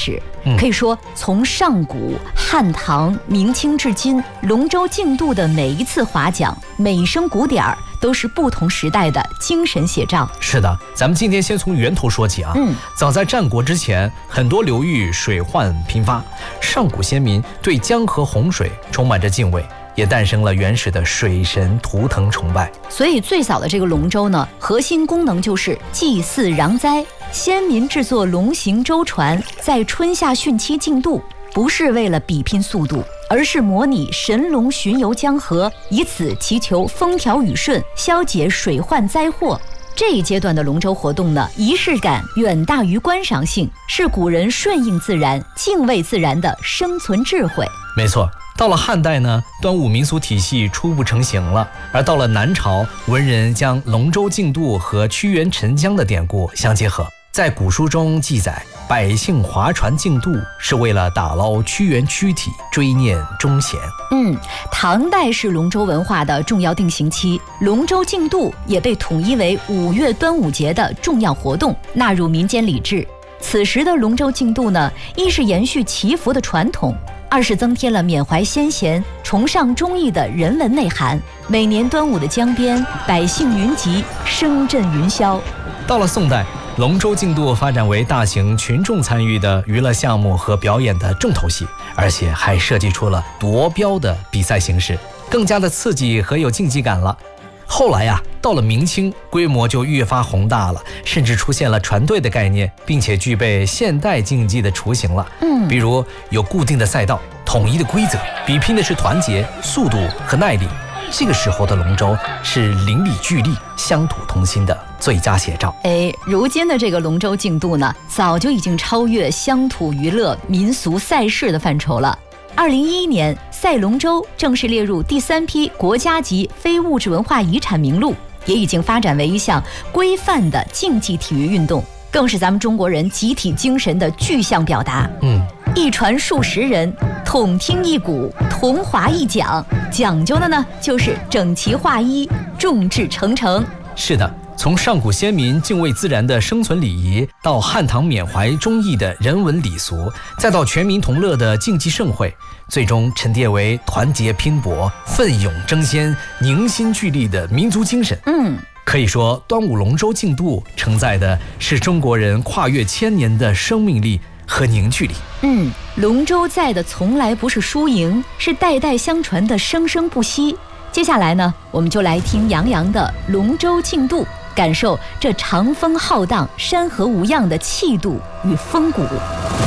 史。可以说，从上古、汉唐、明清至今，龙舟竞渡的每一次划桨、每一声鼓点儿，都是不同时代的精神写照。 是的，咱们今天先从源头说起啊。早在战国之前，很多流域水患频发，上古先民对江河洪水充满着敬畏，也诞生了原始的水神图腾崇拜。 所以最早的这个龙舟呢，核心功能就是祭祀攘灾。先民制作龙形舟船，在春夏汛期竞渡，不是为了比拼速度，而是模拟神龙巡游江河，以此祈求风调雨顺，消解水患灾祸。这一阶段的龙舟活动呢，仪式感远大于观赏性，是古人顺应自然、敬畏自然的生存智慧。 没错。到了汉代呢，端午民俗体系初步成型了，而到了南朝，文人将龙舟竞渡和屈原沉江的典故相结合。在古书中记载，百姓划船竞渡是为了打捞屈原躯体，追念忠贤。 唐代是龙舟文化的重要定型期，龙舟竞渡也被统一为5月端午节的重要活动，纳入民间礼制。此时的龙舟竞渡呢，一是延续祈福的传统，二是增添了缅怀先贤、崇尚忠义的人文内涵。每年端午的江边，百姓云集，声震云霄。 到了宋代，龙舟竞渡发展为大型群众参与的娱乐项目和表演的重头戏，而且还设计出了夺标的比赛形式，更加的刺激和有竞技感了。后来呀，到了明清，规模就越发宏大了，甚至出现了船队的概念，并且具备现代竞技的雏形了。比如有固定的赛道、统一的规则，比拼的是团结、速度和耐力。这个时候的龙舟是邻里聚力、乡土同心的最佳写照。 如今的这个龙舟竞渡呢，早就已经超越乡土娱乐、民俗赛事的范畴了。2011年，赛龙舟正式列入第3批国家级非物质文化遗产名录，也已经发展为一项规范的竞技体育运动，更是咱们中国人集体精神的具象表达。一船数十人，统听一鼓，同划一桨，讲究的呢就是整齐划一，众志成城。 是的，从上古先民敬畏自然的生存礼仪，到汉唐缅怀忠义的人文礼俗，再到全民同乐的竞技盛会，最终沉淀为团结拼搏、奋勇争先、凝心聚力的民族精神。可以说，端午龙舟竞渡承载的是中国人跨越千年的生命力和凝聚力。 龙舟载的从来不是输赢，是代代相传的生生不息。接下来呢，我们就来听杨洋的龙舟竞渡，感受这长风浩荡、山河无恙的气度与风骨。